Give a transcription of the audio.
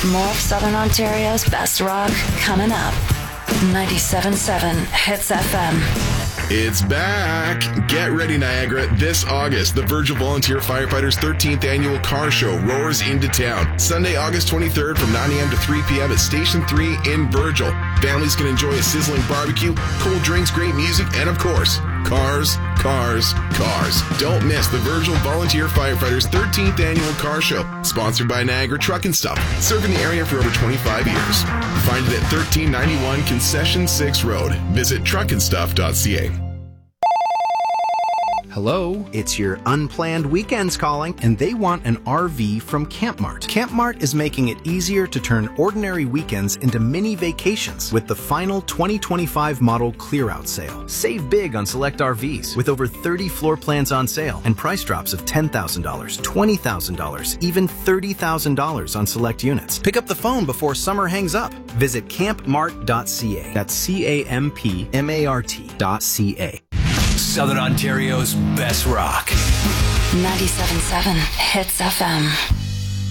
More of Southern Ontario's best rock coming up. 97.7 Hits FM. It's back. Get ready, Niagara. This August, the Virgil Volunteer Firefighters 13th Annual Car Show roars into town. Sunday, August 23rd from 9 a.m. to 3 p.m. at Station 3 in Virgil. Families can enjoy a sizzling barbecue, cold drinks, great music, and of course, cars, cars, cars. Don't miss the Virgil Volunteer Firefighters 13th Annual Car Show, sponsored by Niagara Truck and Stuff, serving the area for over 25 years. Find it at 1391 Concession 6 Road. Visit truckandstuff.ca. Hello, it's your unplanned weekends calling, and they want an RV from Campmart. Campmart is making it easier to turn ordinary weekends into mini vacations with the final 2025 model clear-out sale. Save big on select RVs with over 30 floor plans on sale and price drops of $10,000, $20,000, even $30,000 on select units. Pick up the phone before summer hangs up. Visit campmart.ca. That's CAMPMART.ca. Southern Ontario's best rock. 97.7 Hits FM.